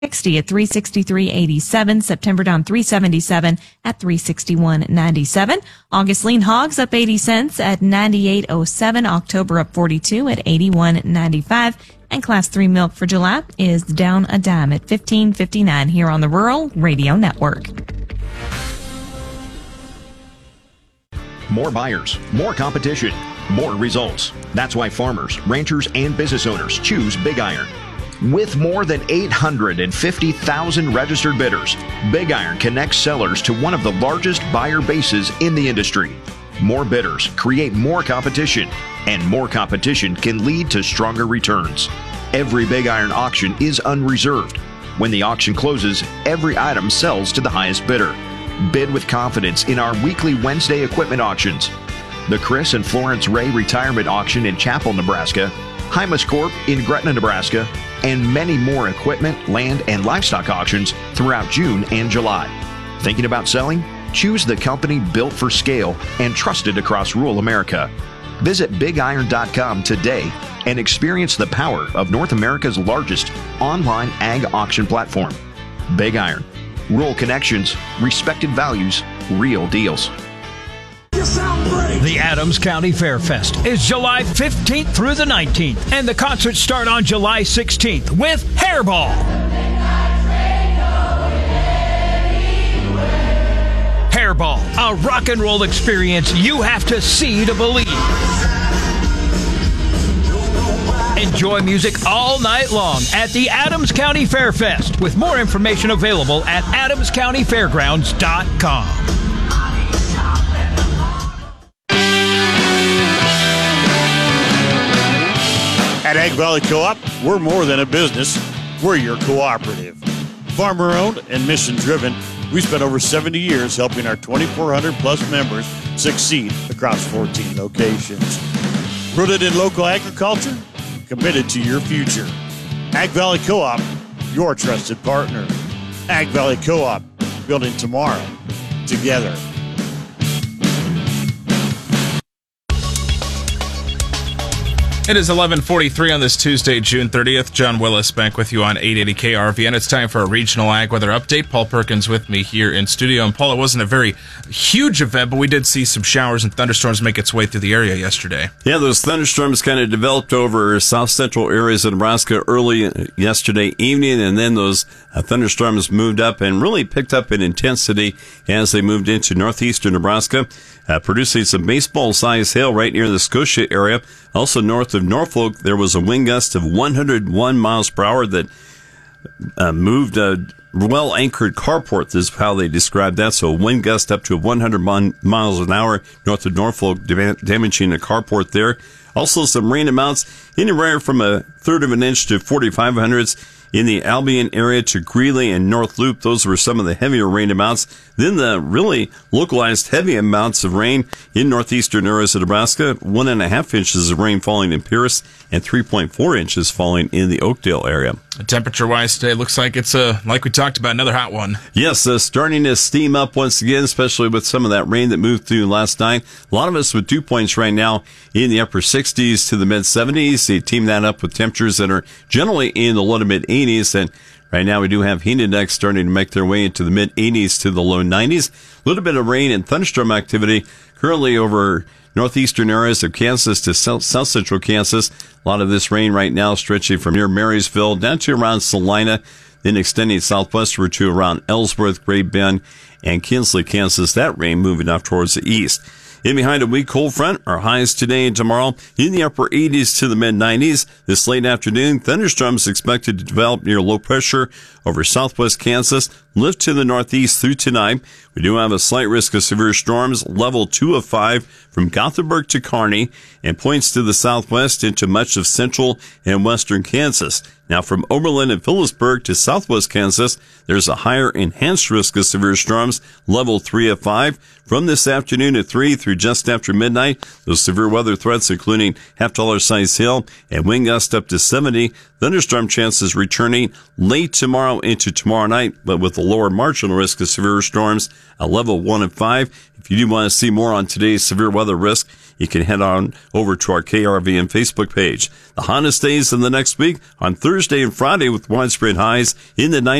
60 at 363.87. September down 377 at 361.97. August lean hogs up 80 cents at 98.07. October up 42 at 81.95. And class 3 milk for July is down a dime at 15.59 here on the Rural Radio Network. More buyers, more competition, more results. That's why farmers, ranchers, and business owners choose Big Iron. With more than 850,000 registered bidders, Big Iron connects sellers to one of the largest buyer bases in the industry. More bidders create more competition, and more competition can lead to stronger returns. Every Big Iron auction is unreserved. When the auction closes, every item sells to the highest bidder. Bid with confidence in our weekly Wednesday equipment auctions. The Chris and Florence Ray Retirement Auction in Chapel, Nebraska, Hymas Corp in Gretna, Nebraska, and many more equipment, land, and livestock auctions throughout June and July. Thinking about selling? Choose the company built for scale and trusted across rural America. Visit BigIron.com today and experience the power of North America's largest online ag auction platform. Big Iron. Rural connections, respected values, real deals. The Adams County Fair Fest is July 15th through the 19th, and the concerts start on July 16th with Hairball. Hairball, a rock and roll experience you have to see to believe. Enjoy music all night long at the Adams County Fair Fest, with more information available at adamscountyfairgrounds.com. At Ag Valley Co-op, we're more than a business. We're your cooperative. Farmer-owned and mission-driven, we spent over 70 years helping our 2,400-plus members succeed across 14 locations. Rooted in local agriculture, committed to your future. Ag Valley Co-op, your trusted partner. Ag Valley Co-op, building tomorrow together. It is 11:43 on this Tuesday, June 30th. John Willis back with you on 880 KRVN. It's time for a regional ag weather update. Paul Perkins with me here in studio. And Paul, it wasn't a very huge event, but we did see some showers and thunderstorms make its way through the area yesterday. Yeah, those thunderstorms kind of developed over south central areas of Nebraska early yesterday evening, and then those thunderstorms moved up and really picked up in intensity as they moved into northeastern Nebraska, producing some baseball-sized hail right near the Scotia area. Also north of Norfolk, there was a wind gust of 101 miles per hour that moved a well-anchored carport, is how they described that. So a wind gust up to 100 miles an hour north of Norfolk, damaging a carport there. Also some rain amounts anywhere from a third of an inch to 4,500ths in the Albion area to Greeley and North Loop. Those were some of the heavier rain amounts. Then the really localized heavy amounts of rain in northeastern areas of Nebraska. 1.5 inches of rain falling in Pierce and 3.4 inches falling in the Oakdale area. Temperature-wise today, looks like it's, like we talked about, another hot one. Yes, starting to steam up once again, especially with some of that rain that moved through last night. A lot of us with dew points right now in the upper 60s to the mid-70s. You team that up with temperatures that are generally in the low to mid-80s. And right now we do have heat index starting to make their way into the mid-80s to the low 90s. A little bit of rain and thunderstorm activity currently over northeastern areas of Kansas to south central Kansas. A lot of this rain right now stretching from near Marysville down to around Salina, then extending southwestward to around Ellsworth, Great Bend, and Kinsley, Kansas. That rain moving off towards the east. In behind a weak cold front, our highs today and tomorrow in the upper 80s to the mid-90s. This late afternoon, thunderstorms expected to develop near low pressure over southwest Kansas, lift to the northeast through tonight. We do have a slight risk of severe storms, level 2 of 5 from Gothenburg to Kearney, and points to the southwest into much of central and western Kansas. Now, from Oberlin and Phillipsburg to southwest Kansas, there's a higher enhanced risk of severe storms, level 3 of 5. From this afternoon at 3 through just after midnight, those severe weather threats, including half-dollar-sized hail and wind gusts up to 70. Thunderstorm chances returning late tomorrow into tomorrow night, but with a lower marginal risk of severe storms, a level 1 and 5. If you do want to see more on today's severe weather risk, you can head on over to our KRVN Facebook page. The hottest days in the next week on Thursday and Friday with widespread highs in the 90s.